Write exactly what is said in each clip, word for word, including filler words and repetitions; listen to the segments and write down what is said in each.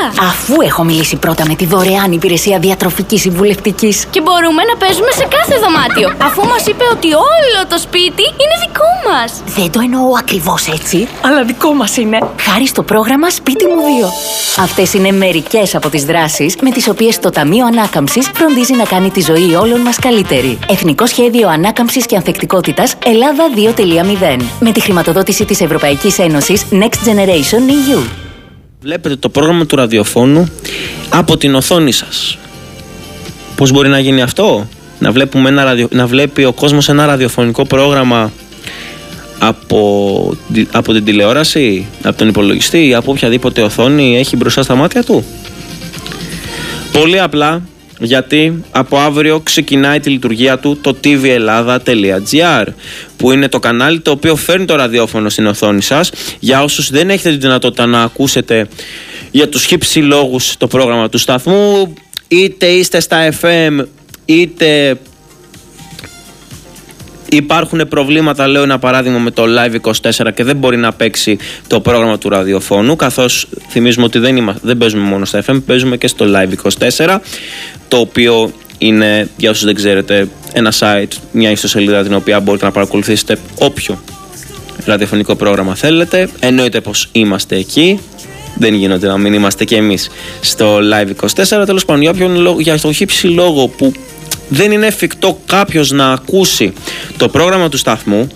Αφού έχω μιλήσει πρώτα με τη δωρεάν υπηρεσία διατροφικής συμβουλευτικής. Και μπορούμε να παίζουμε σε κάθε δωμάτιο, αφού μας είπε ότι όλο το σπίτι είναι δικό μας. Δεν το εννοώ ακριβώς έτσι, αλλά δικό μας είναι. Χάρη στο πρόγραμμα Σπίτι μου δύο. Αυτές είναι μερικές από τις δράσεις με τις οποίες το Ταμείο Ανάκαμψης φροντίζει να κάνει τη ζωή όλων μας καλύτερη. Εθνικό Σχέδιο Ανάκαμψης και Ανθεκτικότητας Ελλάδα δύο κόμμα μηδέν. Με τη χρηματοδότηση της Ευρωπαϊκής Ένωσης Next Generation ι γιου. Βλέπετε το πρόγραμμα του ραδιοφώνου από την οθόνη σας. Πώς μπορεί να γίνει αυτό? Να, βλέπουμε ένα ραδιο... να βλέπει ο κόσμος ένα ραδιοφωνικό πρόγραμμα από... από την τηλεόραση, από τον υπολογιστή ή από οποιαδήποτε οθόνη έχει μπροστά στα μάτια του. Πολύ απλά, γιατί από αύριο ξεκινάει τη λειτουργία του το τι βι Ελλάδα τελεία τζι άρ, που είναι το κανάλι το οποίο φέρνει το ραδιόφωνο στην οθόνη σας. Για όσους δεν έχετε τη δυνατότητα να ακούσετε για τους χύψη λόγους το πρόγραμμα του σταθμού, είτε είστε στα εφ εμ είτε υπάρχουν προβλήματα, λέω ένα παράδειγμα με το Live είκοσι τέσσερα και δεν μπορεί να παίξει το πρόγραμμα του ραδιοφώνου, καθώς θυμίζουμε ότι δεν, είμα, δεν παίζουμε μόνο στα εφ εμ, παίζουμε και στο Live είκοσι τέσσερα, το οποίο είναι, για όσους δεν ξέρετε, ένα site, μια ιστοσελίδα την οποία μπορείτε να παρακολουθήσετε όποιο ραδιοφωνικό πρόγραμμα θέλετε. Εννοείται πως είμαστε εκεί, δεν γίνεται να μην είμαστε και εμείς στο Live είκοσι τέσσερα. Τέλος πάντων, για, όποιον, για το χύψη λόγο που δεν είναι εφικτό κάποιος να ακούσει το πρόγραμμα του σταθμού,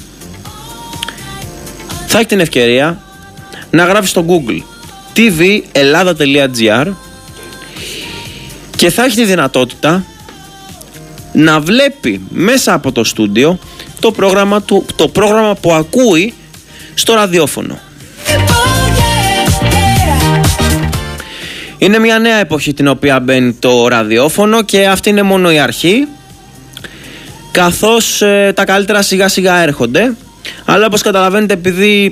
θα έχει την ευκαιρία να γράφει στο Google τι βι Ελλάδα τελεία τζι άρ και θα έχει τη δυνατότητα να βλέπει μέσα από το στούντιο το πρόγραμμα, του, το πρόγραμμα που ακούει στο ραδιόφωνο. Είναι μια νέα εποχή την οποία μπαίνει το ραδιόφωνο και αυτή είναι μόνο η αρχή, καθώς ε, τα καλύτερα σιγά σιγά έρχονται, αλλά όπως καταλαβαίνετε, επειδή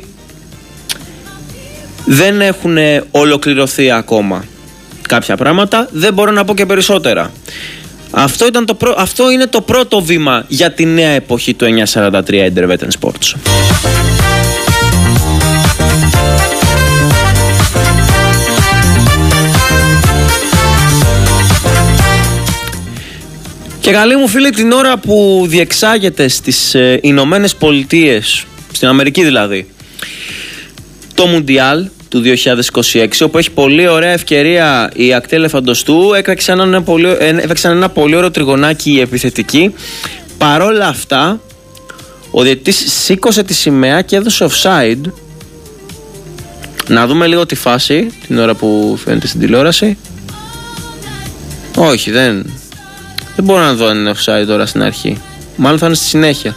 δεν έχουν ολοκληρωθεί ακόμα κάποια πράγματα, δεν μπορώ να πω και περισσότερα. Αυτό, ήταν το πρω... Αυτό είναι το πρώτο βήμα για τη νέα εποχή του εννιακόσια σαράντα τρία Intervet Sports. Και καλή μου φίλη, την ώρα που διεξάγεται στις ε, Ηνωμένες Πολιτείες, στην Αμερική δηλαδή, το Μουντιάλ του δύο χιλιάδες είκοσι έξι, όπου έχει πολύ ωραία ευκαιρία η ακτή ελεφαντοστού, έπαιξαν ένα πολύ, έπαιξαν ένα πολύ ωραίο τριγωνάκι επιθετική. Παρόλα αυτά, ο διαιτητής σήκωσε τη σημαία και έδωσε offside. Να δούμε λίγο τη φάση την ώρα που φαίνεται στην τηλεόραση. Όχι, δεν... Δεν μπορώ να δω αν είναι offside τώρα στην αρχή. Μάλλον θα είναι στη συνέχεια.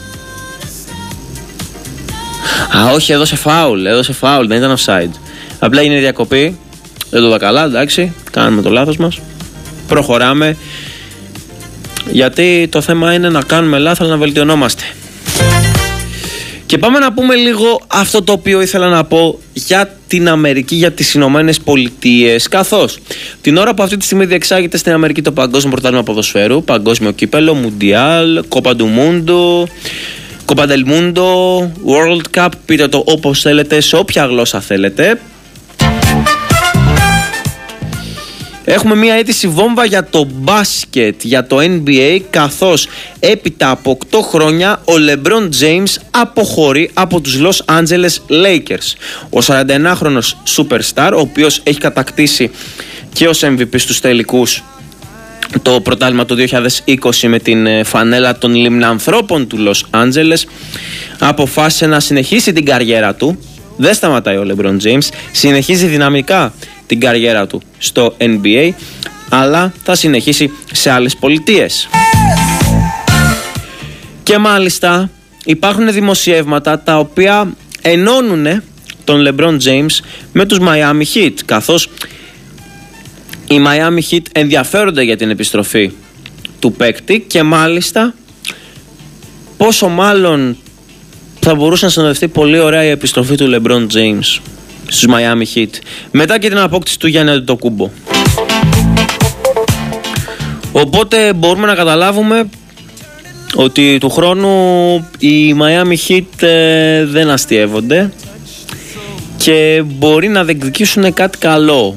Α, όχι, έδωσε φάουλ. Έδωσε φάουλ, δεν ήταν offside. Απλά είναι διακοπή. Δεν το είδα καλά, εντάξει. Κάνουμε το λάθος μας. Προχωράμε. Γιατί το θέμα είναι να κάνουμε λάθος, αλλά να βελτιωνόμαστε. Και πάμε να πούμε λίγο αυτό το οποίο ήθελα να πω για την Αμερική, για τις Ηνωμένες Πολιτείες. Καθώς την ώρα που αυτή τη στιγμή διεξάγεται στην Αμερική το Παγκόσμιο Πρωτάθλημα Ποδοσφαίρου, Παγκόσμιο Κύπελλο, Μουντιάλ, Κόπα του Μούντο, Κόπα del Mundo, World Cup, πείτε το όπως θέλετε, σε όποια γλώσσα θέλετε. Έχουμε μια αίτηση βόμβα για το μπάσκετ, για το N B A, καθώς έπειτα από οκτώ χρόνια ο LeBron James αποχωρεί από τους Los Angeles Lakers. Ο σαρανταενάχρονος superstar, ο οποίος έχει κατακτήσει και ως εμ βι πι στους τελικούς το πρωτάθλημα του δύο χιλιάδες είκοσι με την φανέλα των λιμνανθρώπων του Los Angeles, αποφάσισε να συνεχίσει την καριέρα του. Δεν σταματάει ο LeBron James, συνεχίζει δυναμικά την καριέρα του στο N B A, αλλά θα συνεχίσει σε άλλες πολιτείες. Και μάλιστα υπάρχουν δημοσιεύματα τα οποία ενώνουν τον LeBron James με τους Miami Heat, καθώς οι Miami Heat ενδιαφέρονται για την επιστροφή του παίκτη και μάλιστα πόσο μάλλον θα μπορούσε να συνοδευτεί πολύ ωραία η επιστροφή του LeBron James στους Miami Heat μετά και την απόκτηση του Γιάννη Αντετοκούμπο. Οπότε μπορούμε να καταλάβουμε ότι του χρόνου οι Miami Heat ε, δεν αστειεύονται και μπορεί να διεκδικήσουν κάτι καλό.